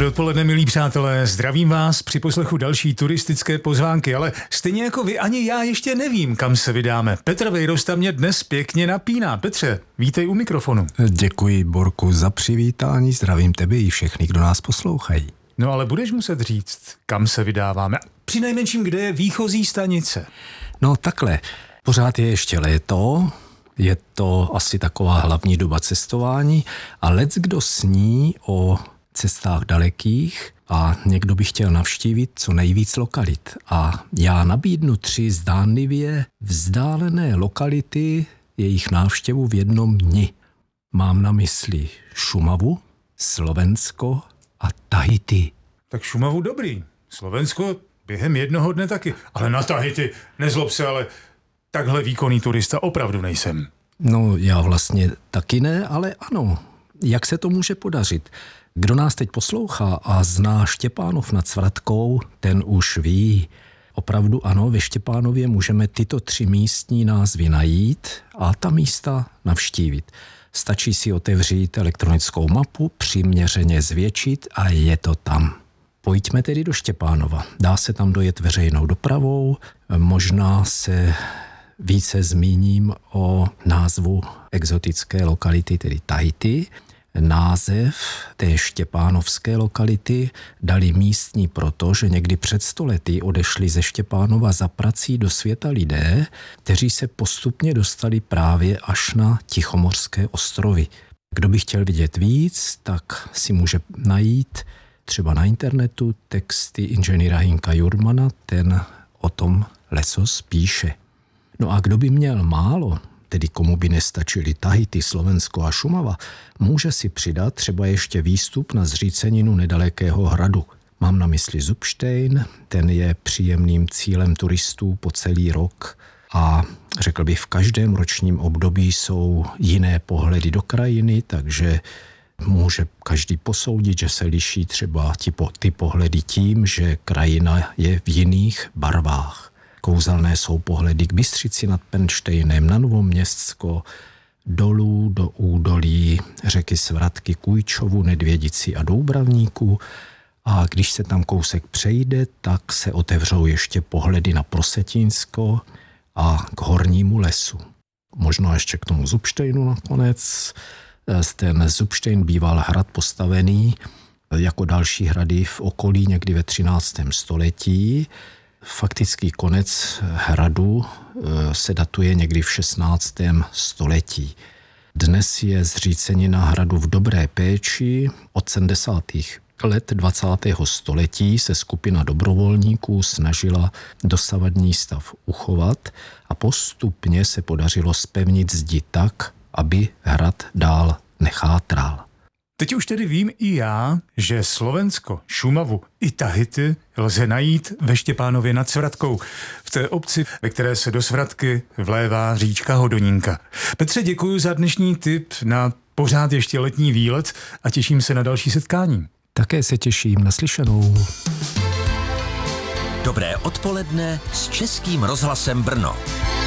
Dobré odpoledne, milí přátelé, zdravím vás při poslechu další turistické pozvánky, ale stejně jako vy, ani já ještě nevím, kam se vydáme. Petr Vejrosta mě dnes pěkně napíná. Petře, vítej u mikrofonu. Děkuji, Borku, za přivítání, zdravím tebe i všechny, kdo nás poslouchají. No ale budeš muset říct, kam se vydáváme. Přinejmenším, kde je výchozí stanice. No takhle, pořád je ještě léto, je to asi taková hlavní doba cestování a leckdo sní o cestách dalekých a někdo by chtěl navštívit co nejvíc lokalit. A já nabídnu 3 zdánlivě vzdálené lokality, jejich návštěvu v jednom dni. Mám na mysli Šumavu, Slovensko a Tahiti. Tak Šumavu dobrý, Slovensko během jednoho dne taky. Ale na Tahiti, nezlob se, ale takhle výkonný turista opravdu nejsem. No já vlastně taky ne, ale ano. Jak se to může podařit? Kdo nás teď poslouchá a zná Štěpánov nad Svratkou, ten už ví. Opravdu ano, ve Štěpánově můžeme tyto 3 místní názvy najít a ta místa navštívit. Stačí si otevřít elektronickou mapu, přiměřeně zvětšit a je to tam. Pojďme tedy do Štěpánova. Dá se tam dojet veřejnou dopravou, možná se více zmíním o názvu exotické lokality, tedy Tahiti. Název té štěpánovské lokality dali místní proto, že někdy před 100 lety odešli ze Štěpánova za prací do světa lidé, kteří se postupně dostali právě až na Tichomořské ostrovy. Kdo by chtěl vidět víc, tak si může najít třeba na internetu texty inženýra Hinka Jurmana, ten o tom lecos píše. No a kdo by měl málo, tedy komu by nestačili Tahiti, Slovensko a Šumava, může si přidat třeba ještě výstup na zříceninu nedalekého hradu. Mám na mysli Zubštejn, ten je příjemným cílem turistů po celý rok a řekl bych, v každém ročním období jsou jiné pohledy do krajiny, takže může každý posoudit, že se liší třeba ty pohledy tím, že krajina je v jiných barvách. Kouzelné jsou pohledy k Bystřici nad Pennštejnem, na Novoměstsko, dolů do údolí řeky Svratky, Kůjčovu, Nedvědici a Doubravníku. A když se tam kousek přejde, tak se otevřou ještě pohledy na Prosetínsko a k Hornímu lesu. Možná ještě k tomu Zubštejnu nakonec. Ten Zubštejn býval hrad postavený jako další hrady v okolí někdy ve 13. století. Faktický konec hradu se datuje někdy v 16. století. Dnes je zřícenina hradu v dobré péči. Od 70. let 20. století se skupina dobrovolníků snažila dosavadní stav uchovat a postupně se podařilo zpevnit zdi tak, aby hrad dál nechátral. Teď už tedy vím i já, že Slovensko, Šumavu i Tahiti lze najít ve Štěpánově nad Svratkou, v té obci, ve které se do Svratky vlévá říčka Hodonínka. Petře, děkuji za dnešní tip na pořád ještě letní výlet a těším se na další setkání. Také se těším, naslyšenou. Dobré odpoledne s Českým rozhlasem Brno.